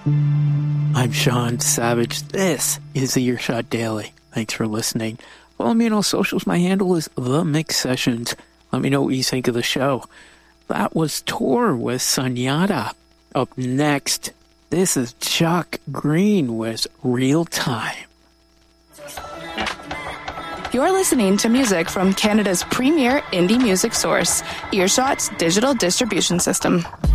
I'm Sean Savage. This is the Earshot Daily. Thanks for listening. Follow me on all socials. My handle is The Mix Sessions. Let me know what you think of the show. That was Tour with Sunyata. Up next, this is Chuck Green with Real Time. You're listening to music from Canada's premier indie music source, Earshot's digital distribution system.